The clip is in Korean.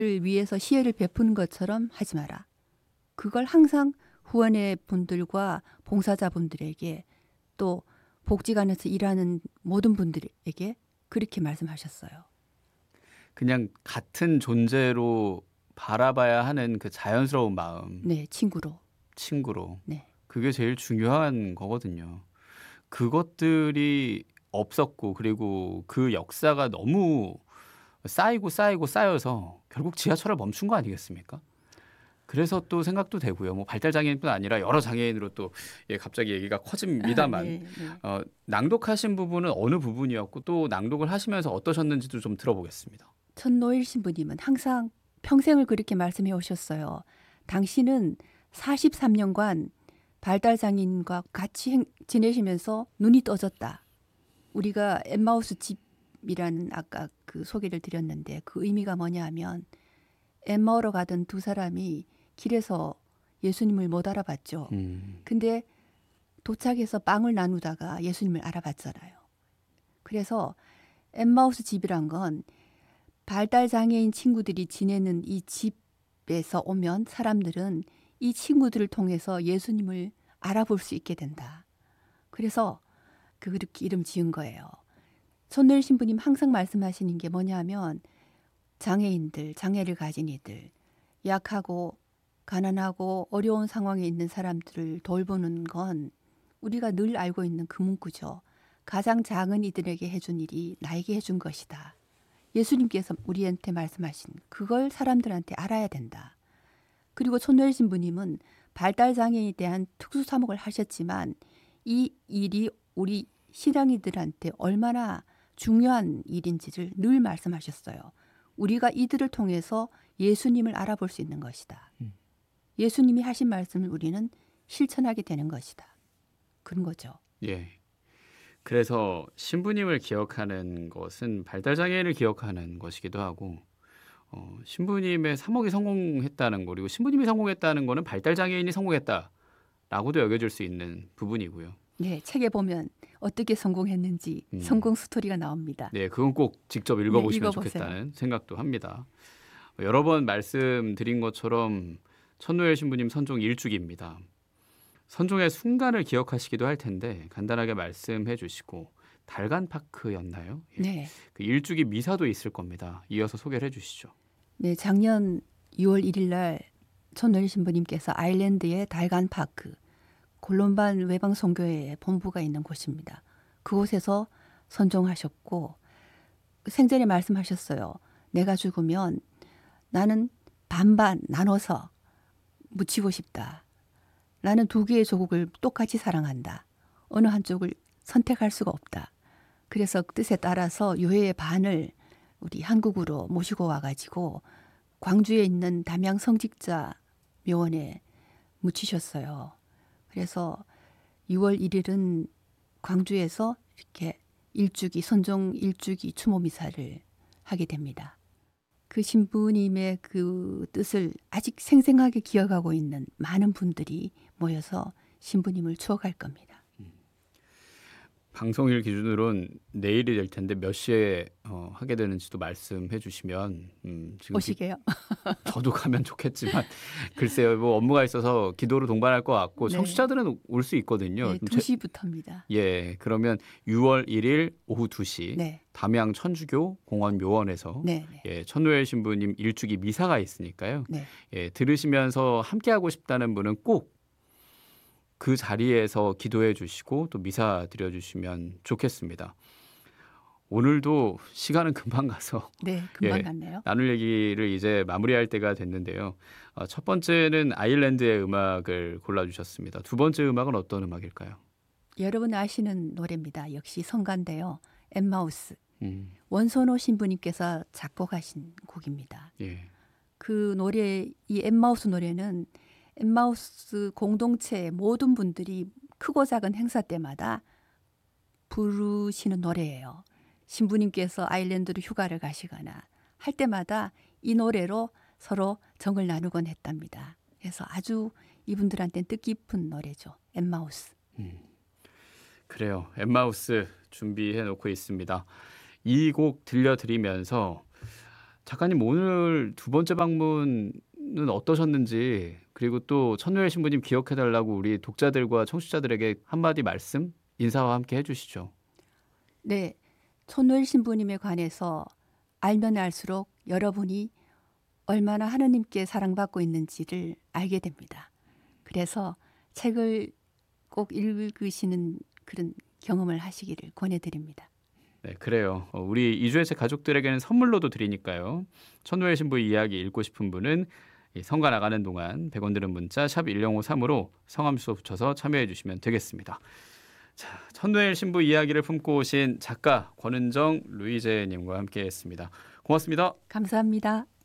위해서 시혜를 베푸는 것처럼 하지 마라. 그걸 항상 후원의 분들과 봉사자분들에게 또 복지관에서 일하는 모든 분들에게 그렇게 말씀하셨어요. 그냥 같은 존재로 바라봐야 하는 그 자연스러운 마음, 네, 친구로. 친구로. 네. 그게 제일 중요한 거거든요. 그것들이 없었고 그리고 그 역사가 너무 쌓이고 쌓여서 결국 지하철을 멈춘 거 아니겠습니까? 그래서 또 생각도 되고요. 뭐 발달 장애인뿐 아니라 여러 장애인으로 또 갑자기 얘기가 커집니다만 네, 네. 낭독하신 부분은 어느 부분이었고 또 낭독을 하시면서 어떠셨는지도 좀 들어보겠습니다. 천노일 신부님은 항상 평생을 그렇게 말씀해 오셨어요. 당신은 43년간 발달장애인과 같이 지내시면서 눈이 떠졌다. 우리가 엠마우스 집이라는 아까 그 소개를 드렸는데 그 의미가 뭐냐 하면 엠마오로 가던 두 사람이 길에서 예수님을 못 알아봤죠. 근데 도착해서 빵을 나누다가 예수님을 알아봤잖아요. 그래서 엠마우스 집이란 건 발달장애인 친구들이 지내는 이 집에서 오면 사람들은 이 친구들을 통해서 예수님을 알아볼 수 있게 된다. 그래서 그렇게 이름 지은 거예요. 손노일 신부님 항상 말씀하시는 게 뭐냐면 장애인들, 장애를 가진 이들, 약하고 가난하고 어려운 상황에 있는 사람들을 돌보는 건 우리가 늘 알고 있는 그 문구죠. 가장 작은 이들에게 해준 일이 나에게 해준 것이다. 예수님께서 우리한테 말씀하신 그걸 사람들한테 알아야 된다. 그리고 손노일 신부님은 발달장애인에 대한 특수사목을 하셨지만 이 일이 우리 신앙이들한테 얼마나 중요한 일인지를 늘 말씀하셨어요. 우리가 이들을 통해서 예수님을 알아볼 수 있는 것이다. 예수님이 하신 말씀을 우리는 실천하게 되는 것이다. 그런 거죠. 예. 그래서 신부님을 기억하는 것은 발달장애인을 기억하는 것이기도 하고 신부님의 사목이 성공했다는 거 그리고 신부님이 성공했다는 거는 발달장애인이 성공했다라고도 여겨질 수 있는 부분이고요. 네, 책에 보면 어떻게 성공했는지 성공 스토리가 나옵니다. 네, 그건 꼭 직접 읽어보시면 읽어보세요. 좋겠다는 생각도 합니다. 여러 번 말씀드린 것처럼 천노엘 신부님 선종 일주기입니다. 선종의 순간을 기억하시기도 할 텐데 간단하게 말씀해 주시고 달간파크였나요? 예. 네. 그 일주기 미사도 있을 겁니다. 이어서 소개를 해주시죠. 네, 작년 6월 1일 날 손노일 신부님께서 아일랜드의 달간파크 골론반 외방선교회 본부가 있는 곳입니다. 그곳에서 선종하셨고 생전에 말씀하셨어요. 내가 죽으면 나는 반반 나눠서 묻히고 싶다. 나는 두 개의 조국을 똑같이 사랑한다. 어느 한쪽을 선택할 수가 없다. 그래서 그 뜻에 따라서 유해의 반을 우리 한국으로 모시고 와가지고 광주에 있는 담양 성직자 묘원에 묻히셨어요. 그래서 6월 1일은 광주에서 이렇게 선종 일주기 추모 미사를 하게 됩니다. 그 신부님의 그 뜻을 아직 생생하게 기억하고 있는 많은 분들이 모여서 신부님을 추억할 겁니다. 방송일 기준으로는 내일이 될 텐데 몇 시에 하게 되는지도 말씀해 주시면 지금 오시게요? 저도 가면 좋겠지만 글쎄요. 뭐 업무가 있어서 기도로 동반할 것 같고 네. 청취자들은 올 수 있거든요. 네, 2시부터입니다. 예, 그러면 6월 1일 오후 2시 네. 담양 천주교 공원 묘원에서 네, 네. 예, 천노엘 신부님 일주기 미사가 있으니까요. 네. 예, 들으시면서 함께하고 싶다는 분은 꼭 그 자리에서 기도해 주시고 또 미사 드려 주시면 좋겠습니다. 오늘도 시간은 금방 가서 네, 금방 예, 갔네요. 나눌 얘기를 이제 마무리할 때가 됐는데요. 첫 번째는 아일랜드의 음악을 골라주셨습니다. 두 번째 음악은 어떤 음악일까요? 여러분 아시는 노래입니다. 역시 성가인데요. 엠마우스. 원선호 신부님께서 작곡하신 곡입니다. 예. 그 노래, 이 엠마우스 노래는 엠마우스 공동체의 모든 분들이 크고 작은 행사 때마다 부르시는 노래예요. 신부님께서 아일랜드로 휴가를 가시거나 할 때마다 이 노래로 서로 정을 나누곤 했답니다. 그래서 아주 이분들한테는 뜻깊은 노래죠. 엠마우스. 그래요. 엠마우스 준비해 놓고 있습니다. 이 곡 들려드리면서 작가님 오늘 두 번째 방문은 어떠셨는지, 그리고 또 천노엘 신부님 기억해 달라고 우리 독자들과 청취자들에게 한마디 말씀, 인사와 함께 해주시죠. 네, 손노엘 신부님에 관해서 알면 알수록 여러분이 얼마나 하느님께 사랑받고 있는지를 알게 됩니다. 그래서 책을 꼭 읽으시는 그런 경험을 하시기를 권해드립니다. 네, 그래요. 우리 이주의 책 가족들에게는 선물로도 드리니까요. 천노엘 신부 이야기 읽고 싶은 분은 이 성가 나가는 동안 100원 드는 문자 샵 1053으로 성함 주소 붙여서 참여해 주시면 되겠습니다. 자, 천노엘 신부 이야기를 품고 오신 작가 권은정, 루이제님과 함께했습니다. 고맙습니다. 감사합니다.